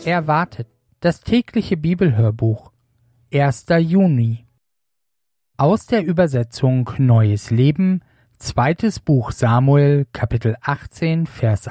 Erwartet, das tägliche Bibelhörbuch, 1. Juni. Aus der Übersetzung Neues Leben, 2. Buch Samuel, Kapitel 18, Vers